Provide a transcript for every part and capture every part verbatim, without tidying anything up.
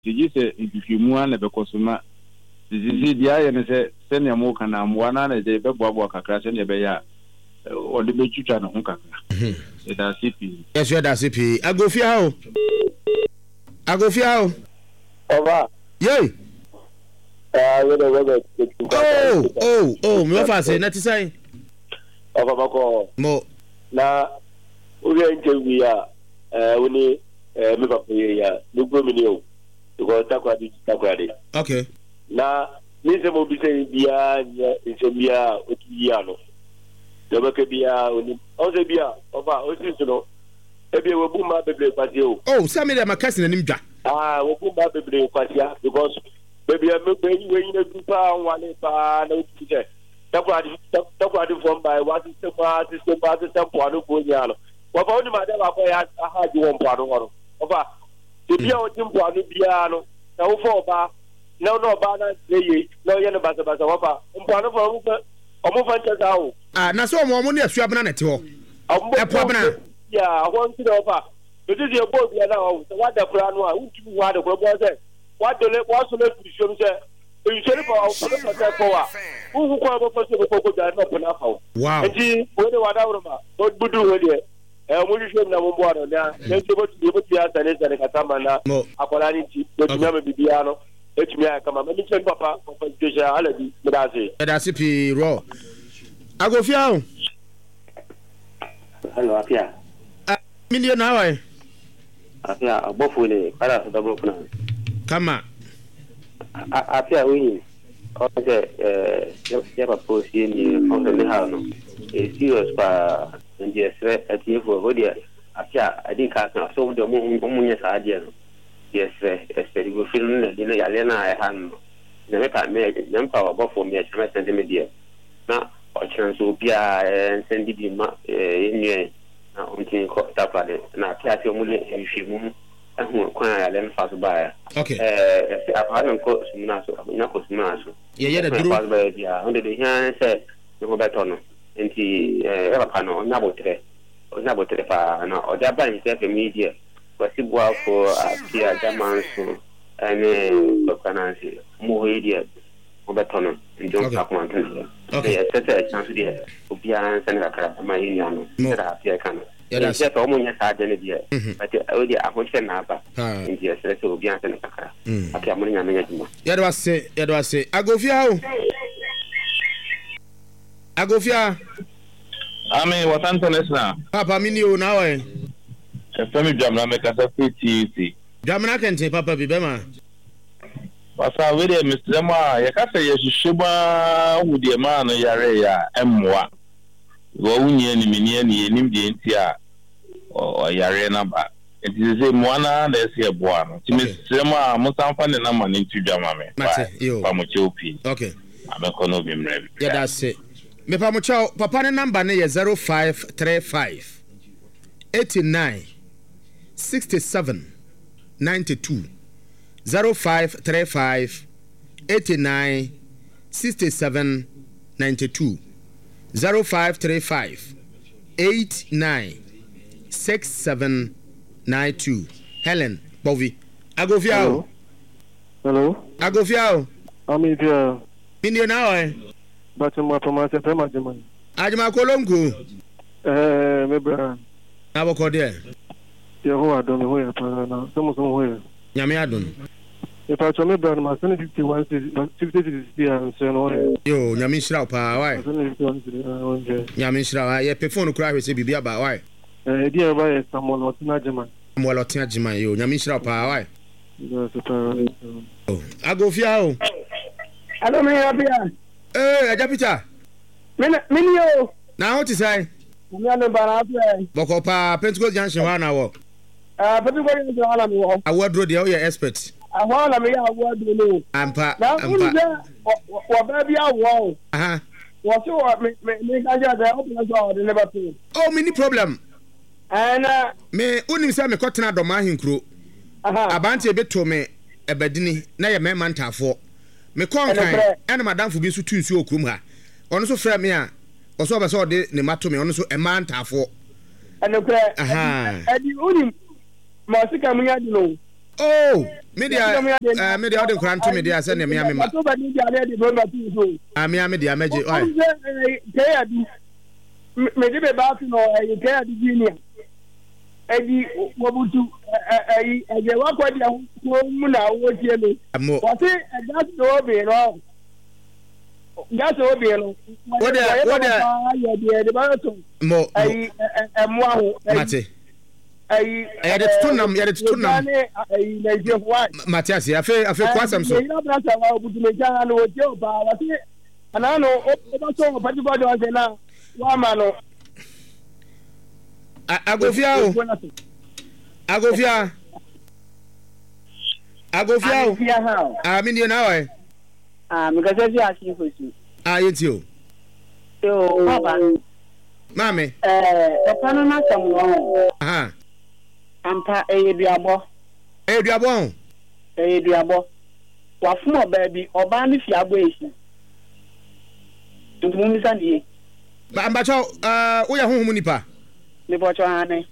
tiji se ifimu ana be kosuma tiji dia ye ne se se ne mo kana mo na na je be boabo kakra se ne be ya o de be twitwa na ho kakra e da sipi yes you da sipi agofia o agofia o over yey ah we do we oh oh oh me fa say na ti sai over bako mo na uri enje ya eh woni eh me papa ya dugo mi ni o ko takwa di takwa di okay na ni se mo bi se bia ni se bia o ti ya no do be ke bia oni o se bia over o si so e bia we bu ma bebre kwati o oh say me dem makasi na nim dwa ah we bu ma bebre kwati because baby me be we we ni du pa wale pa na o ti se takwa di takwa di from by what is the part is the part is the part of bonya no wa ba oni ma da ba ko ya ha ji won pa no ho over the bia o tim pa no bia no na wo fo ba na no ba na ye na ye no ba ba wa ba mpa no fo mo fa o mo fa nta o ah na so mo mo ne asu abana na te ho e po abana ya won ti do ba do ti e bo bia na o wa da kura no a untu wa da kura bo se wa do le wa so le tu shom se e sheri ba o ko ta ko wa u ko ba fa se ko ko da no na fa wow nti wo de wa da wuro ma o budu we de e mo ju shom na mo bo aro na e se bo ti bo ti ya tane tane kata mana akola ni ti do ti ma me bibia no e ti mi aka ma me ti papa ko fa deja ala di me da se e da se pi ro agofia o hello afia million na wa afia abofu le para so double kuna kama afia wi o se eh ya pa posi ni on the ha no e serious pa nje sre atifo hodia afia adi ka ka so do mu mu nya sa ade no yes esperi go film na dino ya le na e han no na me pa me na pa abofu me chama sende media na o chanso bia sendi bi ma eh nye na ontin ko tapade na kiasi omule yifimu ahu kwa ya len faso baya okay eh apana ko sumna so na ko sumna so ye ye da duro faso baya dia onde de han se ko betono enti eh apana onya botre onya botre pa na o da ban se media ko sibwa ko apia jamanso ene ko kanansi mo media ko betono ndio ka ko antene okay eh tete chance dia obia san ka kara ma yinyano tera apia kana ya da se to mo nya sa de ne dia ati o dia a ko chen na ba ndia se se obia san ka kara apia mo nya nya juma ya do ase ya do ase agofia o agofia ame watanta lesna papa mini o na wa e fami jamna me kasa fiti jamna kente papa bi bema wasa we de mistrema ya kasa ya shishima hudie ma no yare ya emwa wo unye ni mini ni enim de ntia o yare na ba enti se mwana na ese eboa no ti mistrema musanfa ne na ma ne ntudwama me ba mo chopi okay ameko no bi mre ya da se me pa mo chao papa ne number ne ye zero five three five eight nine six seven nine two zero five three five eight nine six seven nine two zero five three five eight nine six seven nine two Helen Bovi agofia hello agofia I'm here India now eh but my promise pe ma jema ajima kolonku eh mebra na boko de Yeho adon ho ya pa na somo somo ho ya nyame adon e pa cho mebra na sene fifty-one fifty and so no yo nyame shira pa why nyame shira ye pe phone kura hwese bibia ba why eh dia ba ya Samuel Otina jema Samuel Otina jema yo nyame shira pa why oh agofia o alo me abia eh aja Peter mini mini yo na ho ti sai mi anu bara abia boko pa Pentecost Junction wa na wo ah Pentecost Junction wa na mi wo awadro de o ye expert ahwa na me ya awadro no ampa ampa wa ba bia wo aha wo so me me ka ja da o plan so de never pay oh mini problem ana me unim say me kotena do ma hinkro aha abante beto me ebedini na ye me mantafo me konkan ene madamfo bi so tunsu okrum ha ono so frɛ me a oso ba so de ne mato me ono so e mantafo ana kra aha edi unim ma sika munya di no oh media eh media odin kran to media say ne me me ma to ba ni dia le di bo ba ti so ami ami dia meje oi ke ya di me di be ba ti no e ke ya di junior e di wobutu e e je wa kwa dia ko mu na wo tie me wa ti e da do be no da so be no what there what there ya di e ba to mo ai e mo ahu mate ai ai de tunam ya de tunam ai na je wa Matias afi afi kwasam so ina bra sa wa obutu me jana no je o ba wa ti anano o ba so ba ti bodo ase na wa ma no agofia o agofia agofia o ah mi ni na o ah mi ka se fi asi fosu ah yeti o so baba mame eh papa no na sam no aha ampa eyeduabo eyeduabo eyeduabo wa fun oba bi oba ni fi abo esi ntumu mi sanie ba ambacho uh wo ya honhom nipa ni bocho ane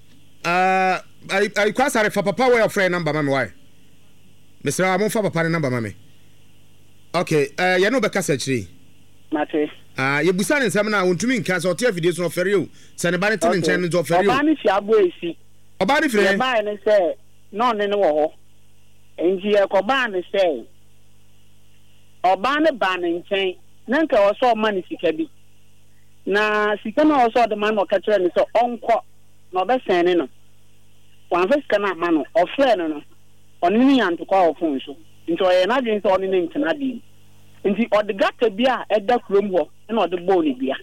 uh ai ai kwasare fa papa wo ya friend number mame why Mister mo fa papa ne number mame okay uh ya no be kasa chiri mate ah ye busa ne nsam na wontumi nka so te afidie so ofere o se ne ba ne tene nchen no ofere o oba ni fi abo esi oba ni fire ba ni se no ne ne wo ho enji e ko ba ni se oba ne ba ne nchen na nka wo so ma ni sika bi na sika na wo so de ma no ka kire ni so onko na oba sen ne no wan fa sika na ma no ofre no no oni ni yanto kwa ofun so nti o ye na dwen so oni ne ntina bi nti o de gata bi a e da krom ho na o de bo ni bia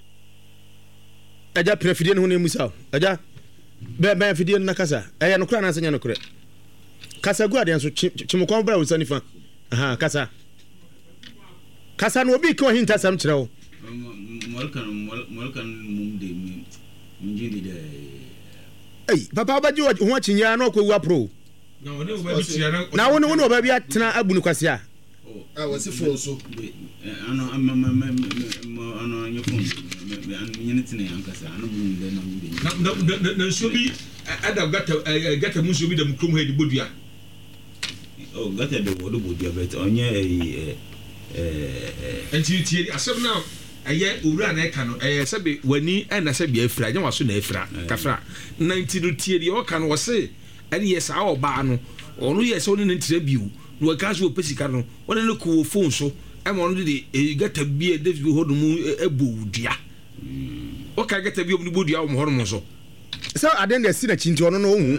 aja prefidie no ne musa aja be be fidie na kasa eya no kura na senya no kura kasa gu ade so chimukon bra wo sanifa aha kasa kasa no obi ko hinta sam kire wo molkan molkan mum de mi njindi de ei papa baji ho chinya na ko wu apro na woni obabi tia na na woni woni obabi atena abunu kwase a ah wasi phone so ano amma ano nyofon me an nyene tene yankasa ano bunu de na wudi na na so bi ada gata gata mu so bi da mukrom ha di bodua oh gata de wodo bodua bet onye eh eh enti tie asem na aye owura na eka no eh sebe wani na sebe afira nya waso na afira kafra ninety no tie de o ka no wose ene yes a oba no onu yes oni ne ntire biu no waka so pesika no wona ne ko phone so e mo no de e gata bi e David hodo mu ebodua o ka gata bi obni bodua o mo hodo mo so so aden de si na chinti ono no ohu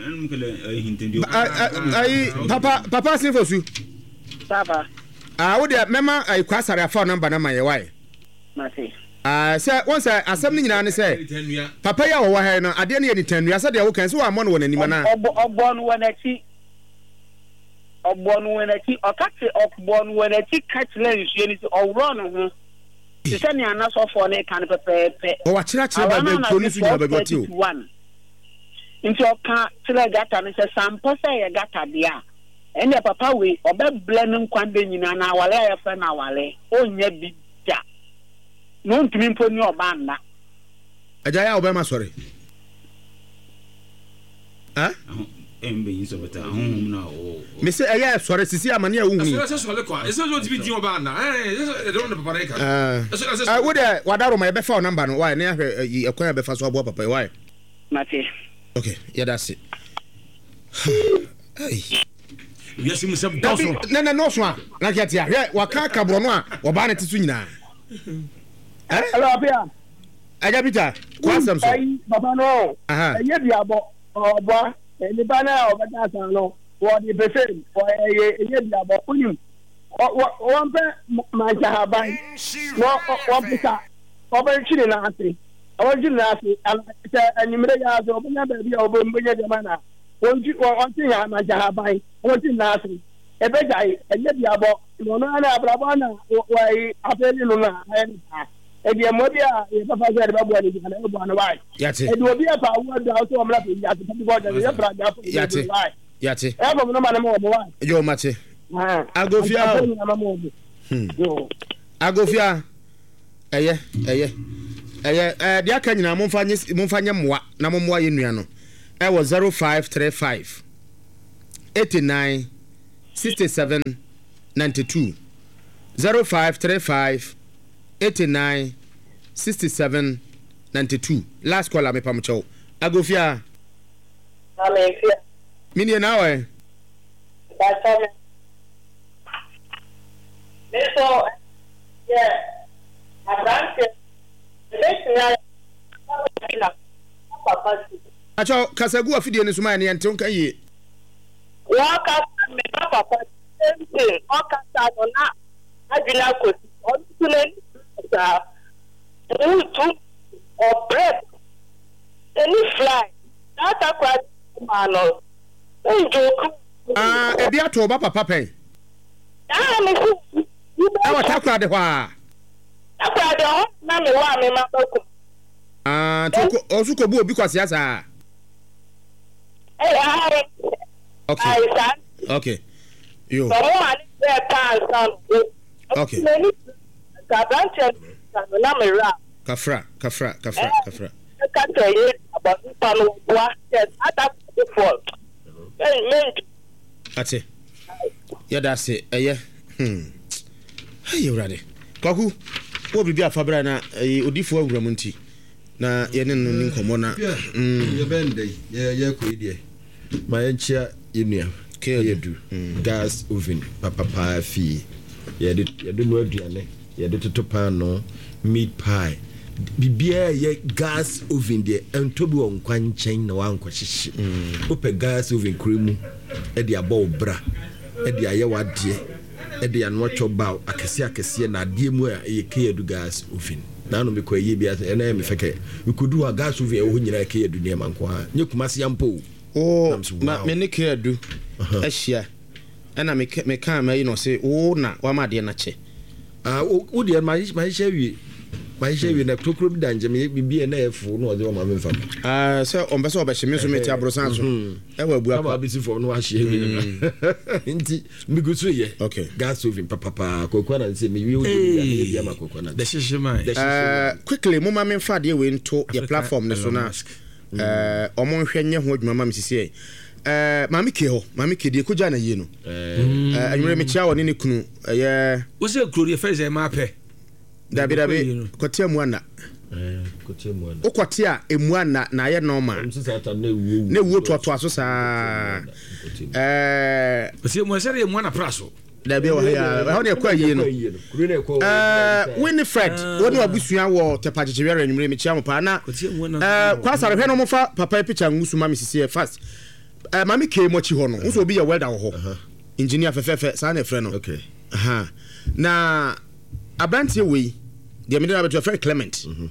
ai papa papa sifosu papa ah wo de mema ai kwasare afa number na maye why mate ah say once asem ni nyina ne say papa ya wo wa ha no ade ne ye ni tanua say de wo kan so wa mo no wona nima na obo obo no wona chi obo no wona chi okate obo no wona chi catch lens ye ni o run ho ti se ni anaso fo ne kan pepepe o wa kira kira ba be ko ni su nyina ba be ti o nti oka kira gata ne se sampo se ye gata dia ene papa we obe blend nkwan de nyina na wale ya fa na wale onya bi ja no ntumi mpo ni oba nna aja ya oba ma sorry ah embe yiso beta ahun na o me se eya sorry sisi amane a wuhu so so so le kwa eso so tibi di oba nna eh e don de papa reka ah wo de wadaro ma e be fa number no why na ahwe ekwan be fa so abo papa why mate okay yeah that's it hey yes mu se boso na na no so a na kiatia hwe waka kabro no a oba na tisu nyina eh hello apia aja Peter kwasam so ai baba no aha ye bi abo oba ni bana oba ta san no wo di pefe wo ye ye bi abo unim o mpe ma jahaban no o pita oba chiri na ase o chiri na ase animre ya zo oba ba bi oba mbenye de mana wonji wonti ya ma jahaban wonti na ase ebe jai ye bi abo no na na abrabo na wo yi afeli no na ayi ebi emobia ye papa ze ba bua ni kana e bua no wai yate e do obi e pa wo da so omra pe yate pa go da ye fra da yate yate e ko no ma na mo wai yo mate agofia yo agofia eye eye eye eh dia ka nyina mo mfanye mo mfanye moa na mo moa ye nua no e wo zero five three five eighty-nine sixty-seven ninety-two zero five three five eighty-nine sixty-seven ninety-two. Last call me pamucho. Agofia. Amefia. Mini nawe. Basome. Eso yeah. Abranche. Lesina. Papa. Acho kasagu afidie ne suma ne ente onka ye. Waka me papa. Ente oka sa no na. Adina ko. Ontulen sa. Two or bread. Any fly. Not a quite man. Ah, ebi ato oba papa pen. Ah, me see. E wa takra de hwa. Takra de ho na me wa me ma ko. Ah, toko osuko bu obi kwase asa. Eh, ah. Okay. Okay. Yo. So mo ani be pan san. Okay. Ka branche na me ra. Kafra, kafra, kafra, kafra. Ka tell about pano boa. Yes, ata before. Ate. Ya da se eye. Hmm. Hey urade. Kwaku. Wo bibi afabra na odifo awuramu nti. Na ye ne no ni nkomo na. Mm. Ye bende ye ye ko ide. Ma ye nchia yenua. Ke ye du. Gas oven papa pa fi. Ye de ye de no aduane. Ye de toto pan no meat pie. Bibia ye gas oven de entobi on kwanchen na wanko hihye ope gas oven kremu e de aba obra e de aye wade e de anwo choba akese akese na de mu ye ke edu gas oven na no me ko ye bia e na me feke me kodu gas oven e ho nyina ke edu ne manko ha nye kumase yampo oh na me ne ke edu ahia ana me me kan me no say oh na wa ma de na che ah wo de ma ma hia wi ma hia wi na tokro bi danje me bibie na efu no de ma me fam ah so on be so be hye so meti abrosan so e wa bua pa bi si fo no wa hye wi nti mi go so ye okay gas oven papa papa kokwa na se me wi o de ya ma kokwa na the hye man uh quickly mo ma me fa de we nto your platform ne so na eh omo hwe nye ho adwuma ma me sisi eh mami ke ho mami ke de ko ja na ye no eh anwere me chia woni ne kunu eh wo se kuro de first ma pe dabi dabi kotia mu ana eh kotia mu ana o kotia emu ana na ye normal na wuo toto aso sa eh se mo se emu ana praso dabi wa ya ha ne kwa yi no eh Winifred woni abusua wo tepa jejewere anwere me chia mo pa na eh kwa sare hwe no mo fa papa picture ngusu ma me sisi fast eh mami ke mo chi ho no nso obi ya welder ho engineer fefefe sa na efre no okay aha na abrantie we de me dey about friend Clement mhm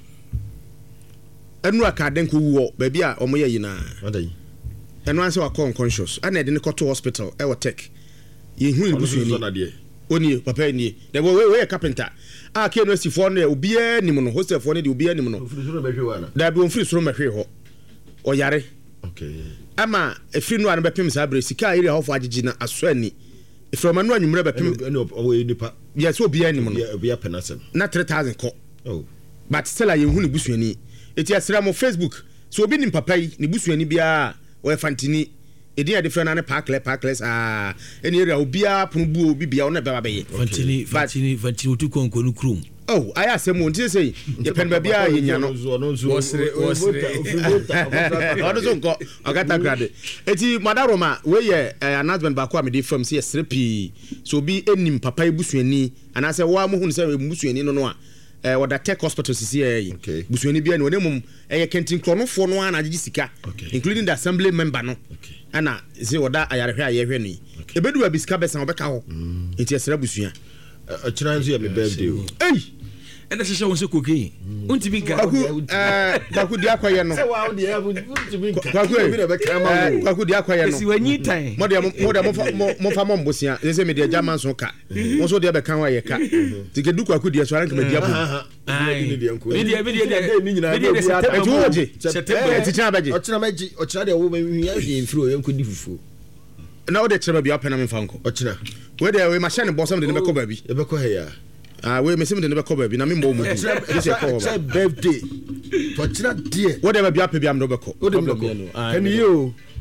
enu aka den ko wo ba bia omo ye yina adan enu anse wa unconscious ana de ne to hospital e wo tech ye hu ibusu ni oni papa ni de we we carpenter ah ke no si fo no obi anim no hostel fo no de obi anim no da bi on free soro mahwe ho o yare okay ama efiri no an bepem sa bre sika area ho fo agigi na aso ani efiri ma no anwumre bepem o nipa yes obi anim no obi apenasem na three thousand ko oh but still aye hu ni busuani eti asira mo Facebook so obi ni papa yi ni busuani bia o fantini edi a different na parkless parkless ah eni area obi a punu bu obi bia o na baba beye fantini fantini fantini otu konko no krum oh aya asemo nti say ye pen ba bia ye nya no wosre wosre odo so nko ogata grade eti madaroma we ye announcement ba ko amede fam say srepi so obi enim papa busuani ana say wa mo hu say busuani no no a eh wada tech hospital sisi eh busuani bia no nemum eh kentin kronofo no ana agigi sika including the assembly member no ana say wada ayarehwe ayehwe ni ebedu abiska besa obeka ho enti esra busua achira nzu ya me birthday eh ena hye won se kokin unti bi nka eh kwaku dia kwaye no se wa de ya unti bi nka kwaku bi na be kama mo kwaku dia kwaye no si wanyi tan mo de mo de mo fa mo mbosia se se me de german so ka mo so de be kan wa ye ka tike du kwaku dia so ran ka me dia bu ai ni dia ni dia ni dia ni nyina de september september ti cha baji ochira maji ochira de wo me ya infro yanko di fufu na o de chira bia pena me fanko ochira we de we machine bosom de ne be ko ba bi e be ko he ya ah we me sim de ne be ko ba bi na me mo mu this e ko ba birthday ochira die wo de be bia pe bia me do be ko kan you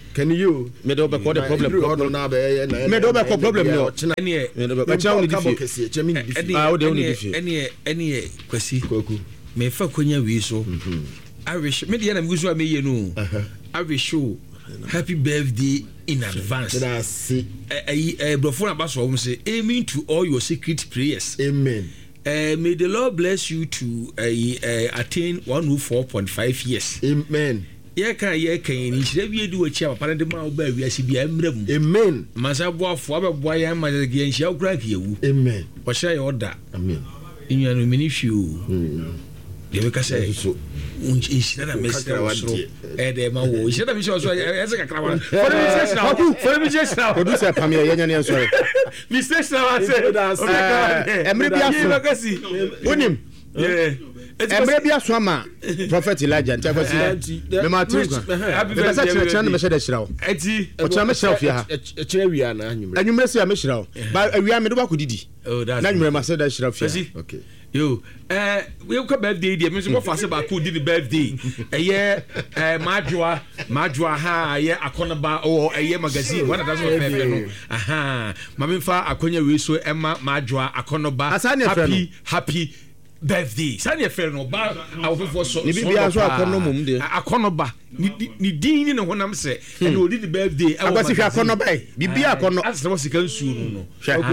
can you me do be call the problem problem na be me do be call problem no any me do be chawo ni difi ah o de oni difi any any kwasi kwaku me fa konya wi so I wish me dey na me so me ye no I wish you happy birthday in advance. That's it. Eh brofo na ba so wo say amen to all your secret prayers. Amen. Uh, may the Lord bless you to uh, uh, attain one oh four point five years. Amen. Yeah, can yeah can you should be do a chair upon the mouth by we see be emblem. Amen. Masa boy for a boy and my again shall crack you. Amen. What shall you order? Amen. In your minute they make us say so. Instead of Mister Edema, instead of Mister as a crowd. For me, just now, producer Pamia Yan, sorry. Mister Snow, I said, win him. Yeah. And maybe a swammer, Prophet Elijah, and Tavasi, the Martin. Happy birthday, Chan Meshadeshrow. Etty, what's a myself, a cherry, and you may say a Meshrow, but we are Medobaku Didi. Oh, that's not my master. Okay. Yo, eh, we come birthday, dear Mister Moffas about who did the birthday. A year, eh, Majua, Majua, ha, a year, Akonaba, or a year magazine. One of those, aha, Maminfa, Akonia Wiso, Emma, Majua, Akonaba, happy, happy birthday. Sanya friend, no bar, I will for so. Maybe I saw Akonomum, Akonoba, Nidin, and when I'm say, and who did the birthday. I was if you are Akonoba, Bibi Akono, as the was a consumer.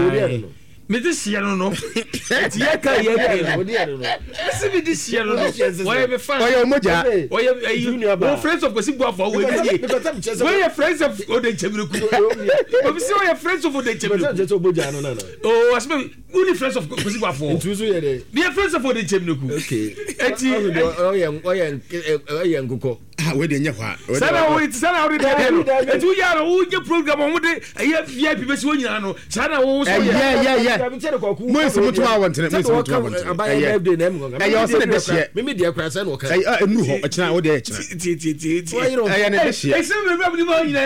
Me this year no. It's yaka yaka. Listen me this year no. Why be fan? Why you moja? Why you friends of Kosibu for we be. Why you friends of Odechemiruku? But say why friends of Odechemiruku? Oh, as me only friends of Kosibu for. Ntuzu ye dey. Be friends of Odechemiruku. Okay. Eti oye oye oye nguko. Ah, we dey nyekwa. Sana we sana we dey no. Etu ya no wo nye program on dey eh V I P be so nyina no. Sana wo so. Yeah yeah yeah. Moise mutu a wontere Moise mutu a wontere eh eh yo se de hye me me de akra se no ka eh enu ho e kina wo de e kina ti ti ti ti eh ne de hye eh se me me me nyina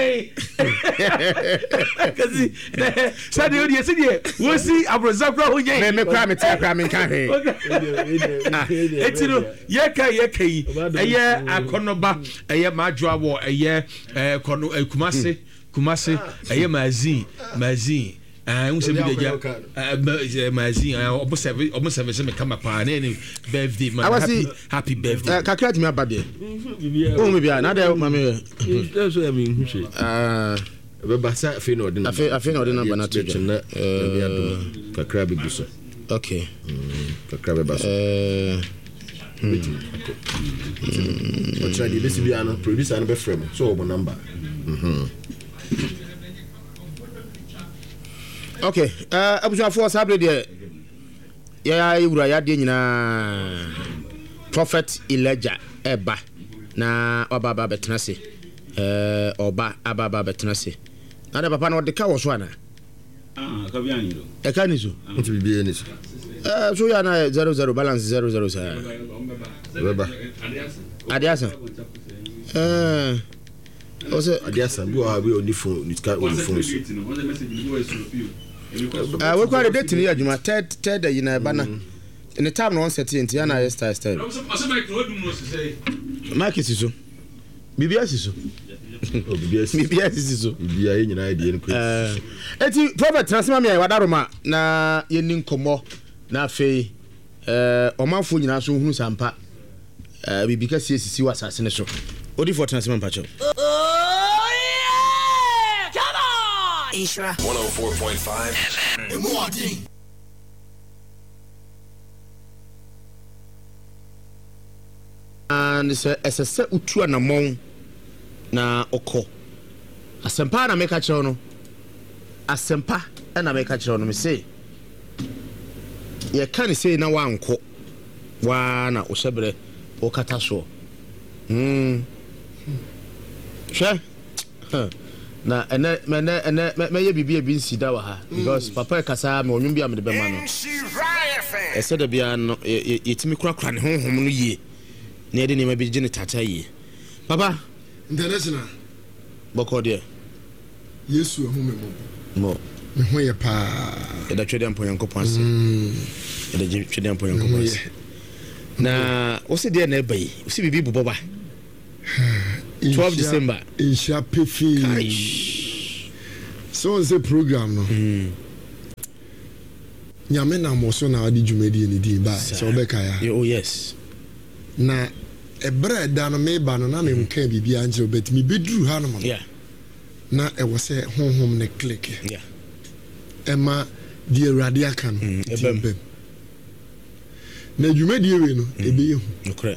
kazi sa de odi se de wo si abroza kra ho nye me me kra me ti akra me nka he etino ye ka ye ka yi eh akonoba eh madwa wo eh eh kono kumase kumase eh mazin mazin I was a bit magazine. I almost have almost have a come upon any birthday. My happy, happy birthday. Calculate me about it. Oh, maybe another mammy. That's what I mean. Uh, but I feel I feel I feel the number not to uh, crabby busso. Okay. Crabby bus. Uh, what's I did this to be an producer and a friend. So, one number. Okay, uh, abuja for sabre de ya iwura ya de nyina Prophet Elijah eba na oba baba betenase eh oba ababa betenase na de papa na de ka wo so ana ah ka bi anyi do e ka ni so nti bi bi ni so eh so ya na zero zero balance zero zero sa baba adiasa eh ose adiasa bi wa bi oni phone ni ka oni phone so Uh, we quite a date in the Juma, Ted, Ted, you know, Banner. In the time, no one set in Tiana, yes, style, style. Mike is so. B B S is so. B B S is so. B I in an idea. Uh, it's Prophet Transmamia, Wadaroma, na Yenin Como, na Fay, uh, or my phone, so who sampa, uh, because he is assassination. Only for Transman Pacho. Isra one oh four point five F M. And so as a set utu anamon na oko asempa na meka kire no asempa na meka kire no me say ye kan say na wanko wa na osebre o kata so mm sure na ene ene ene me ye bibia bi nsida wa ha because papa kasa me onwum bia me de be ma no e se de bia no yetimi kura kura ne honhom no yie na yede ne ma bi gine tata yie papa international boko de yesu ehun me mo mo me ho ye pa e da twede ampo yankopon ase e da twede ampo yankopon ase na o se de na bai o se bibi bubo ba twelve December insha pefi so on the program no nyame na mo so na adi dwumadi ni di ba so obeka ya oh yes na ebre da no me ba no na me nka bibia nje obet mi beduru ha no mo yeah na e wo se honhom ne click yeah ema di radia kan ebem na dwumadi we no ebe yehu okra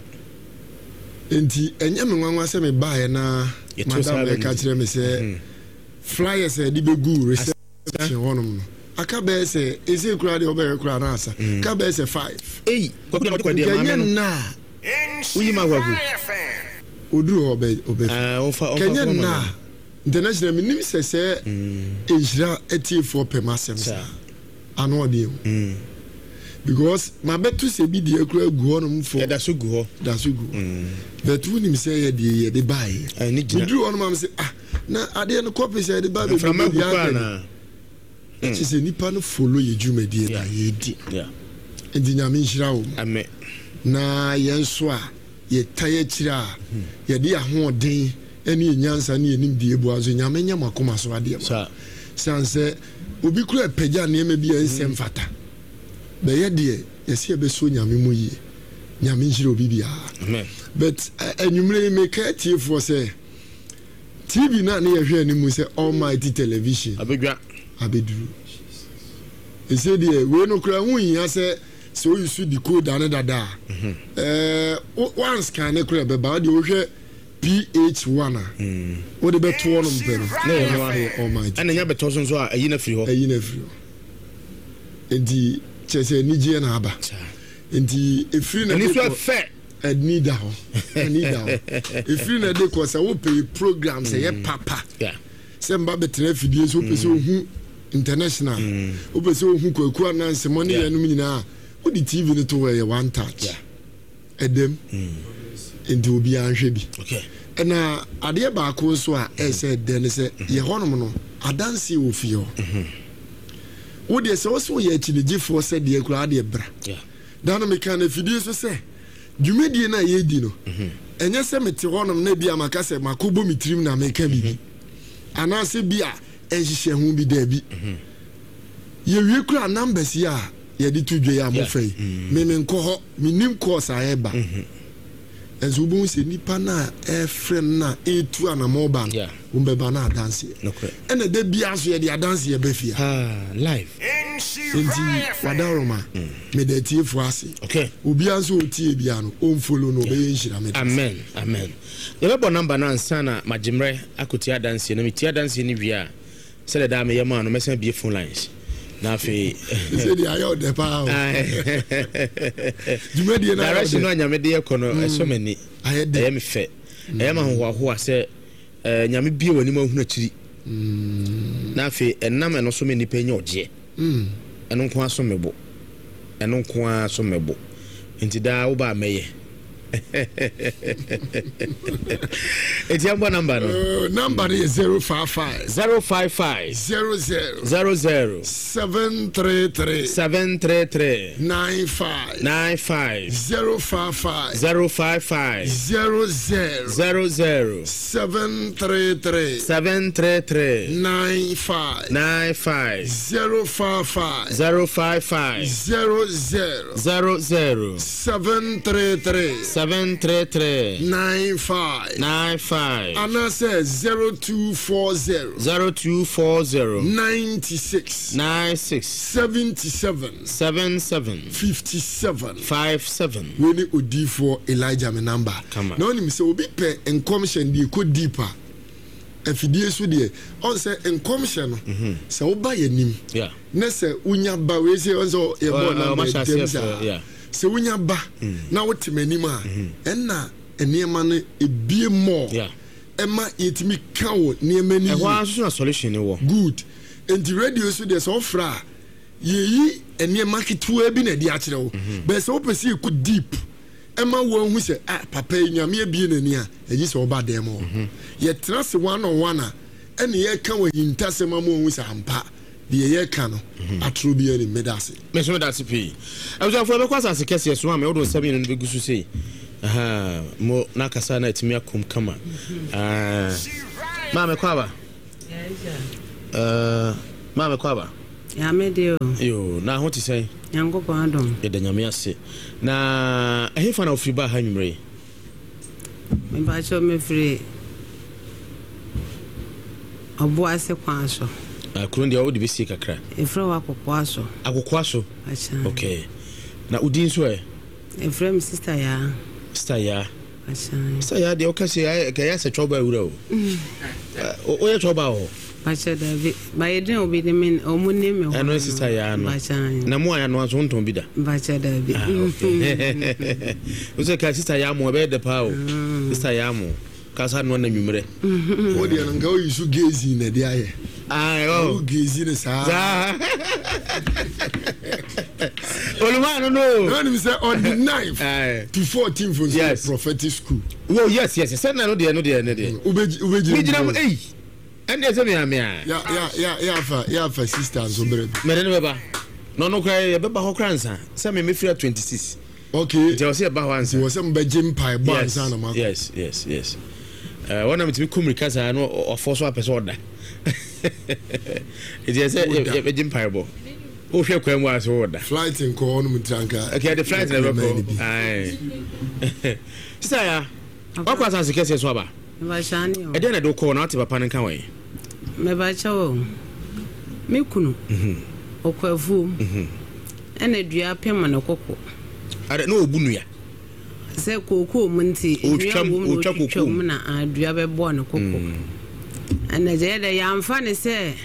enti enye me nwanwa se me ba ye na madam e ka kire me se flyers e di begu reception honom no aka be se ese kura de obe kura na asa ka be se five eh kwakwa kwa de ma me na uyi ma kwaku oduru obe obe ah ofa ofa kenya na international minim se se ejira eighty-four per masem sa ano de because my betu se bi de kura gu honom for e da so gu ho da so gu betu nim se ye de ye de bai ni gina oduru honom am se ah na ade no copy se de ba be from ma na she say nipa no follow ye dwumadi na ye di yeah ndi nyame nhira wo amen na yenso a ye taye kira ye de ahoden ene nyansa ne enim die bu azo nyame nya makoma so ade ma sanse obi kura pagya ne me bia ensem fata be ye de ye se be so nyame mu yi nyame nhira obi bia amen but enumre me ka tie for say T V na ne ye hwe animu say Almighty Television abegwa abeduru ese de we no kura hu yin ase so you see the code and dada eh one scan e kura be ba de wo hwe P H one ah wo de beto no mpe no na ye no Almighty ana nya beto so so a ayi na firi ho ayi na firi ho enti chese ni je na aba enti e firi na ni so fe edni da ho edni da ho e firi na de ko sa wo pay programs e papa yeah semba betre fidie so pese ohu international o pese ohu kwaku ananse money ya no nyina o di T V ne to we one touch yeah edem enti obi anhwe bi okay na ade ba ko so a e se de ne se ye honom no adanse ofio wo de se wo so ye chinigifo se de kura de bra yeah dan me kan fidie so se dwumedie na ye di no enye se mete honom na bia makase makobo mitrim na me kan bibi anase bia ehihye hu bi da bi ye wie kura numbers ya ye di tudwe ya mo fai me me nko ho minim course ayeba enzo bu se nipa na e friend na etu ana mobile wo be ba na dance ene de bia so ye de dance ye be fia ah live enti wadaroma me de tie fu ase okay obi anso tie bia no on follow no be nhira me amen amen ye be bo number na ansana magimre akotia dance na me tia dance ni bia se de da me yema no mesen bie phone lines na fe se di ayo de pa jumedi na direction no nyame de ekono eso mani aye me fe e ma ho ho ase nyame bie wani ma hu na chiri na fe enam eno so mani pe nya oje mm eno nko aso mebo eno nko aso mebo enti da wo ba meye it's your number no uh, number is zero five five zero five five zero zero zero zero seven three three seven three three nine five nine five zero five five zero five five zero zero zero zero seven three three seven three three nine five nine five zero five five zero five five zero zero zero zero seven three three seven three three nine five nine five and I said zero two four zero zero two four zero ninety six nine six seventy seven seven seven fifty seven five seven. We need Odi for Elijah me number. No ni say obi pe encomission di ko deeper. Afidie so de on say encomission no say oba yanim. Yeah. Na say unya ba we say on so e bo na ma dem sa. Yeah. Say unya ba na wotimanim a enna enema no ebie more. Yeah. Emma yetimi ka wo niema ni. E wa so na solution ni wo. Good. And the radio so de so fra yeyi enema ketua bi na di a kire wo. But say opese ku deep. Emma wo hu say ah papa nyame ebie nani a eji say oba dem o. Ye trust one on one a ene ye ka wo hintasema mo hu say ampa. The ye can atro bi ani medase. Me so medase pi. I was for because as kese so am e wodo seven no be gusu sei. aha mo na kasa na etimi akom kama ah ma me kwaba eh ma me kwaba ya me dio yo na ho ti sai yango pa adom e da nyame ase na ehefa na ofri ba ha nwumre me ba cho me free obo ase kwa so akuru ndia odi besi kakra efra wa kokwa so akokwa so acha okay na udin so e efra mi sister ya sister ya acha sister ya de okase ka ya se choba ewura o o ya choba o acha David ba yedin obi de men omuni me ho ano sister ya no acha na mo aya no aso nton bi da acha David o se ka sister ya mo be de pa o sister ya mo kasa no na nwumre o de nga o yisu gezi na de aye ah o gezi ne sa Oluma no no no me say on the ninth to fourteenth for yes. prophetic school oh yes yes yes na no de no de no de ubeji ubeji mi jina eh ende ze me amia ya ya ya ya fa ya fa sisters so bere me ne beba no no kwa ye beba ho kransa se me me free twenty-six okay je wose ba ho ansa wose mbeje mpai ba ansa na mako yes yes yes eh wona mitimi kumrika sa no ofo so apese oda it is a beje mpai bo o hwe kwa mu aso oda flight in ko no mutranka okay the flight na ko ai sisa ya akwa san sikese so aba ba shani o e de na do ko na te papa nka wan me ba chawo me kunu mhm okwavu mhm ene dua pema na kokko are na obunu ya se kokko munti dua mu kokko mu na adua be bo na kokko ana je da ya amfa ne se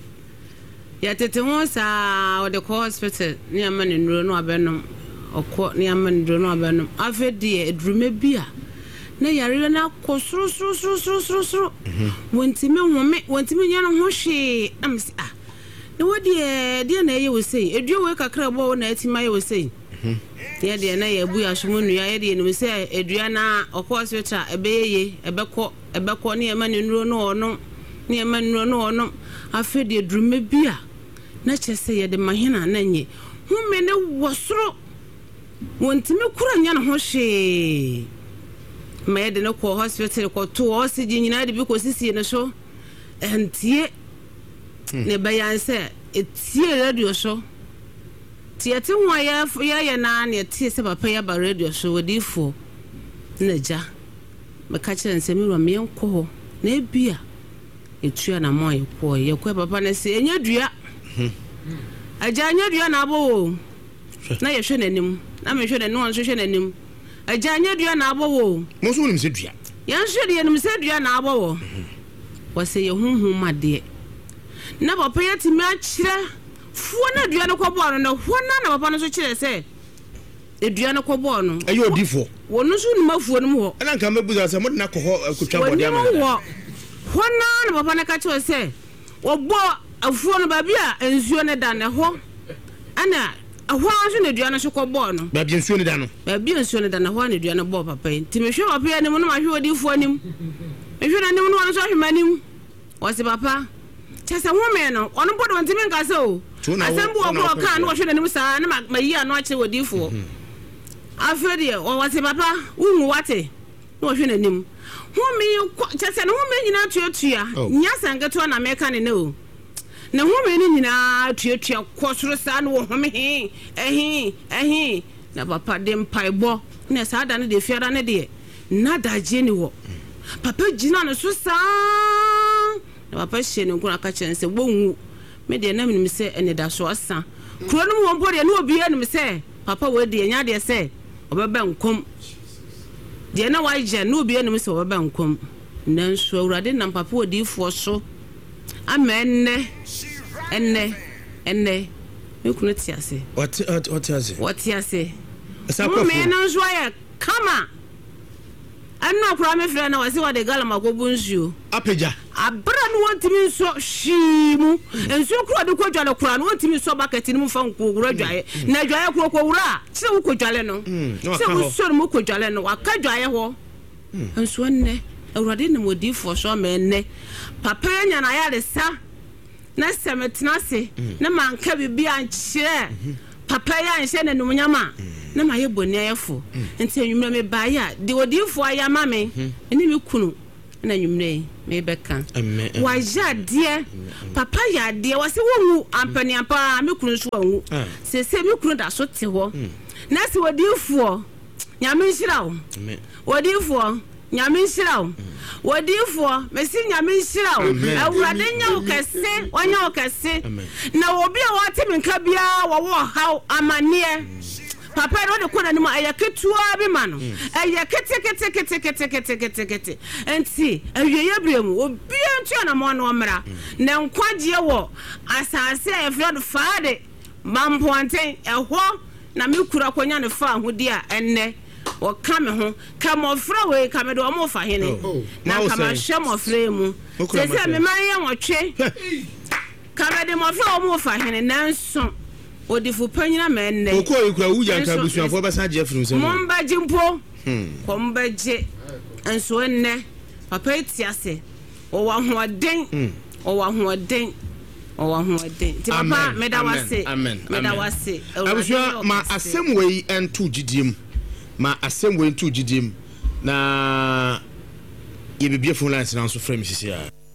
ya tete ho sa o de ko hospital ni amane nuro no abenom okọ ni amane nuro no abenom afedi edrume bia na yare na ko suru suru suru suru suru suru wontime home wontime nya no ho hwe am si ah na wodi e de na ye wosei eduo we kakra bo na atima ye wosei ye de na ye bu ashomu nua ye de no se edua na okọ hospital ebeye ebekọ ebekọ ni amane nuro no ono ni amane nuro no ono afedi edrume bia na chese ye de mahina na nye home ne wosoro wontime kura nya no ho hwe me de no ko hospital ko to oxygen nyina de bi ko sisi ne so entie ne bayanse etie radio so tie te ho ya ya ya na ne tie se papa ya ba radio so wodifo na ja me ka kire nse mi ro me enko ho na ebia etua na mo ye ko ye ko papa na se enya dua aja enya dua na abo na ye hwe nanim na me hwe nanim so hwe nanim ajanya dua na abowo mo so nim se dua yan hwe de nim se dua na abowo wose ye hunhun made na papa yati ma kire fuo na dua no kobo no na hona na papa no so kire se e dua no kobo no ayo odifo wonu so nim afuo no ho ana nka mabuza se mo na ko kutwa body ama hona na papa na ka kire se obo afuo no ba bia ensuo ne da ne ho ana ahwa so na dua no so kobo no ba bia nsuo ne da no ba bia nsuo ne da na ho na dua no bo papa nti me hwe papa ya ne mo no ma hwe odifo anim me hwe na ne mo no so hwe manim wose papa chese ho me no ono bodo ntimi nka se o asembu obo ka no hwe na ne sa na mayi ano ache odifo afede o wose papa unwu wate no hwe na nim ho me chese no ho me nyina tuatua nya sangeto na me ka ne ne o na ho me ni nyina tuatua kwosoro sa no ho me he ehi ehi na papa de mpaibo na sa da ne de fiara ne de na da je ni wo papa gina no so sa na papa hye ne nkura ka chense wonwu me de na me se ene da so asa kuro no mo bo de na obi ene me se papa we de nya de se obeba nkom de na wa je na obi ene me se obeba nkom nanso awurade na papa odifo so amenne enne enne me kunu tiase what what ase what ase mo me na so ya kama anna kura me frɛ na wase wa de gala makobu nsuo apeja abra no wontimi nso hwimu nsuo kura de kodwale kura no wontimi nso bucket ni mu fa nkogura dwaye na dwaye kura kowura se wo kodwale no se wo so mo kodwale no waka dwaye ho nsuo nne awurade ne modifo so me nne papa nya na ya de sa na semetena se na manka bibia nkyere papa ya nhyɛ ne numunyama na ma ye boni ayefo nti enwumre me ba ya de odifo aya ma me eni me kunu na nwumre me beka wa ja de papa ya de wa se wonu ampani ampa me kunu so wu se se me kunu da so te ho na se odifo nyame nhira wo odifo nyame nhira wo odifo mesi nyame nhira wo awurade nya wo kese wanya wo kese na obi a wate menka bia wo wo haw amane papa ro de kona ni ma ayaketua bi ma no ayakete kete kete kete kete kete kete enti awiye bremu obi antua na mo no mra na nkwaje wo asase e friend faade mampoanten ehwo na me kura konya ne fa ahodi a enne o kame ho kama ofra we kame do mo fa hene na kama hwe mo ofra mu se se me man ye wotwe kame de mo ofra mo fa hene nanso odifu panyina menne okọ ikura wuja nka busuafo besa je funu se mo mbaje mpo ko mbaje enso enne papa etiase o wa hoden o wa hoden o wa hoden ti papa meda wase meda wase abusua ma asem we entu gidiem ma asem we entu gidiem na ye bibie phone lines na so frame sisi a